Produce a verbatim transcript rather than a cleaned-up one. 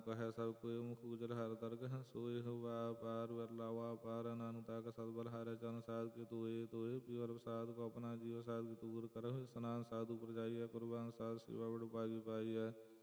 ਕਹੈ ਸਭ ਕੋਇ ਮੁਖ ਉਜਲ ਹਰ ਦਰਗਹ ਸੋਇ ਹਵਾ ਪਾਰ ਵਰ ਲਾਵਾ ਪਾਰ ਨਾਨਕ ਤਾਕ ਸਤਬਲ ਹਾਰੈ ਚਰਨ ਸਾਧ ਕੇ ਤੋਏ ਤੋਏ ਪਿਵਰ ਪ੍ਰਸਾਦ ਕੋ ਆਪਣਾ ਜੀਵ ਸਾਧ ਕੇ ਤੂਰ ਕਰਹੁ ਸਨਾਨ ਸਾਧੂ ਪਰ ਜਾਈਐ ਕੁਰਬਾਨ ਸਾਧ ਸੇਵਾ ਬੜ ਭਾਗੀ ਪਾਈਐ।